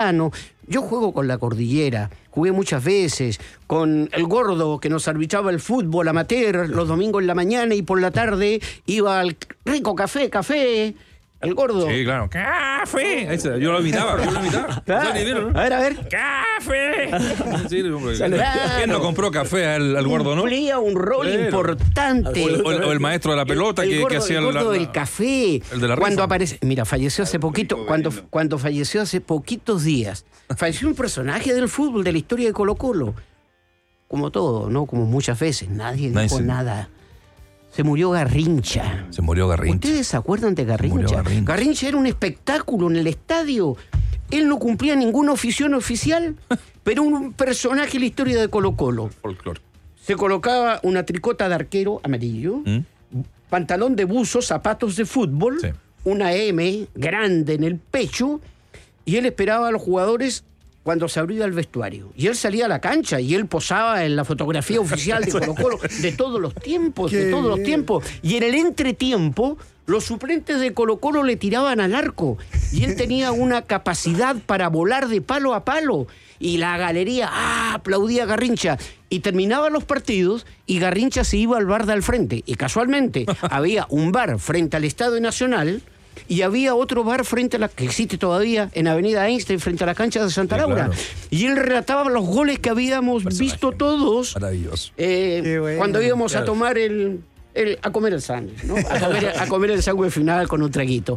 Metropolitano. Yo juego con la Cordillera, jugué muchas veces con el gordo que nos arbitraba el fútbol amateur los domingos en la mañana y por la tarde iba al rico café, el gordo. Sí, claro. ¡Café! Yo lo imitaba. Claro. A ver. ¡Café! Sí, ¿quién no compró café al gordo, no? Cumplía un rol importante. O el maestro de la pelota que hacía el gordo del café. El de la cuando rifa. aparece, mira, falleció hace poquito, cuando falleció hace poquitos días. Falleció un personaje del fútbol, de la historia de Colo-Colo. Como todo, ¿no? Como muchas veces. Nadie dijo nada. Se murió Garrincha. ¿Ustedes se acuerdan de Garrincha? Garrincha era un espectáculo en el estadio. Él no cumplía ninguna ofición oficial, pero un personaje en la historia de Colo-Colo. Folclor. Se colocaba una tricota de arquero amarillo, pantalón de buzo, zapatos de fútbol, una M grande en el pecho, y él esperaba a los jugadores cuando se abría el vestuario. Y él salía a la cancha y él posaba en la fotografía oficial de Colo-Colo de todos los tiempos, Y en el entretiempo, los suplentes de Colo-Colo le tiraban al arco. Y él tenía una capacidad para volar de palo a palo. Y la galería aplaudía a Garrincha. Y terminaban los partidos y Garrincha se iba al bar de al frente. Y casualmente había un bar frente al Estadio Nacional y había otro bar frente a que existe todavía en Avenida Einstein, frente a la cancha de Santa Laura. Claro. Y él relataba los goles que habíamos visto todos. Maravilloso. Cuando íbamos a tomar a comer el sándwich, ¿no? A comer el sándwich final con un traguito.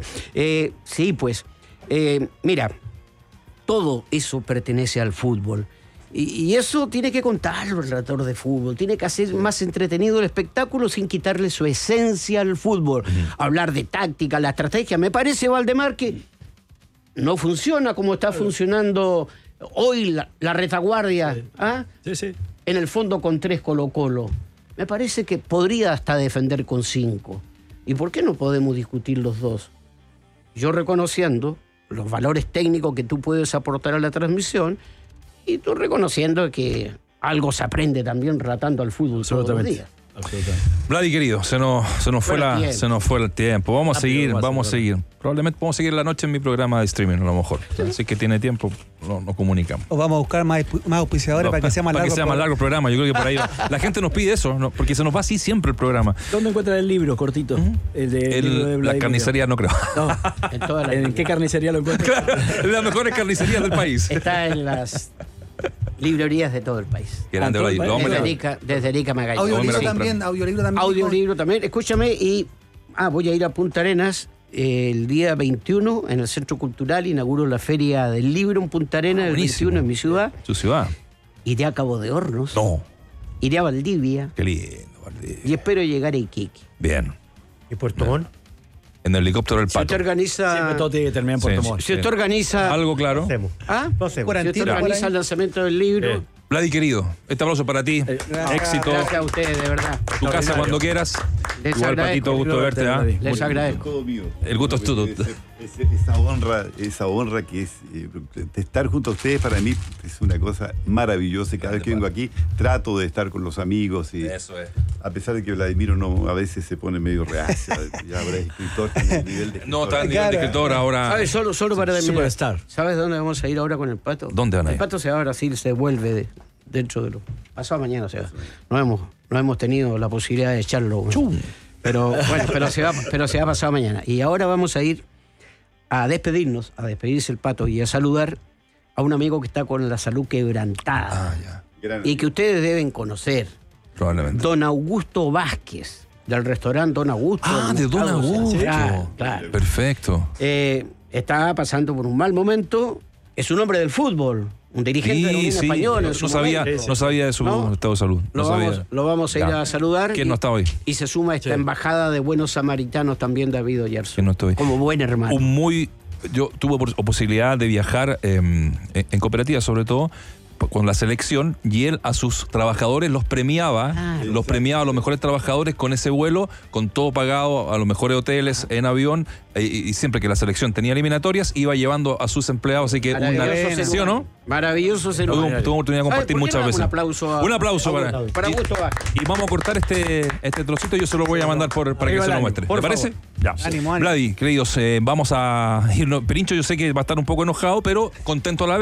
Mira, todo eso pertenece al fútbol. Y eso tiene que contarlo el relator de fútbol. Tiene que hacer más entretenido el espectáculo sin quitarle su esencia al fútbol. Hablar de táctica, la estrategia. Me parece, Valdemar, que no funciona como está funcionando hoy la retaguardia. Sí. En el fondo con 3 Colo-Colo. Me parece que podría hasta defender con 5. ¿Y por qué no podemos discutir los dos? Yo reconociendo los valores técnicos que tú puedes aportar a la transmisión y tú reconociendo que algo se aprende también relatando al fútbol todos los días. Absolutamente. Vladi, querido, se nos fue el tiempo. Vamos a seguir. Probablemente podemos seguir la noche en mi programa de streaming, a lo mejor. Así que tiene tiempo, nos comunicamos. O vamos a buscar más auspiciadores para que sea más largo. El programa. Yo creo que por ahí la gente nos pide eso, ¿no? Porque se nos va así siempre el programa. ¿Dónde encuentran el libro cortito? La carnicería no creo. No, ¿En qué carnicería lo encuentran? Claro, las mejores carnicerías del país. Está en las librerías de todo el país. Grande, Vladi. Desde Arica Magallanes. Audiolibro también. Escúchame, y voy a ir a Punta Arenas el día 21 en el Centro Cultural. Inauguro la Feria del Libro en Punta Arenas el 21 en mi ciudad. ¿Su ciudad? Iré a Cabo de Hornos. No. Iré a Valdivia. Qué lindo, Valdivia. Y espero llegar a Iquique. Bien. ¿Y Puerto Montt? En el helicóptero del Si usted Pato. organiza... Siempre todo tiene que terminar en Puerto Montt. Si usted organiza... Algo claro. No sé. Si usted organiza el lanzamiento del libro... Vladi, querido, este aplauso para ti. Éxito. Gracias a ustedes, de verdad. Tu casa cuando quieras. Les Igual, agradezco. Patito, gusto de verte. Les agradezco. Todo mío. El gusto es tuyo. Esa honra que es de estar junto a ustedes, para mí es una cosa maravillosa. Cada vez que vengo aquí trato de estar con los amigos y Eso es. a pesar de que Vladimiro a veces se pone medio reacio, ya habrá escritor en el nivel de escritor. No, está en nivel de escritor ahora. ¿Sabes? Solo para terminar. Superstar. ¿Sabes dónde vamos a ir ahora con el Pato? ¿Dónde van a ir? El Pato se va a Brasil, se vuelve dentro de lo... Pasado mañana se va. No hemos tenido la posibilidad de echarlo. Pero bueno, pero se va pasado mañana. Y ahora vamos a ir a despedirse el Pato y a saludar a un amigo que está con la salud quebrantada. Y que ustedes deben conocer. Probablemente. Don Augusto Vázquez, del restaurante Don Augusto. De Don Augusto. Claro. Perfecto. Está pasando por un mal momento. Es un hombre del fútbol, un dirigente de la Unión Española. No sabía de su estado de salud. Lo vamos a ir a saludar. ¿Quién no está hoy? Y se suma a esta embajada de buenos samaritanos también, David Oyarzo. ¿Quién no está hoy? Como buen hermano. Yo tuve posibilidad de viajar en cooperativa, sobre todo, con la selección, y él a sus trabajadores los premiaba a los mejores trabajadores con ese vuelo, con todo pagado, a los mejores hoteles en avión, y siempre que la selección tenía eliminatorias iba llevando a sus empleados, así que ¿sí o no? Maravilloso ser Tuve oportunidad de compartir muchas veces. Un aplauso para Augusto Vázquez. Y vamos a cortar este trocito, yo se lo voy a mandar para que se lo muestre. ¿Le parece? Ya. Ánimo. Vladi, queridos, vamos a irnos. Perincho, yo sé que va a estar un poco enojado, pero contento a la vez.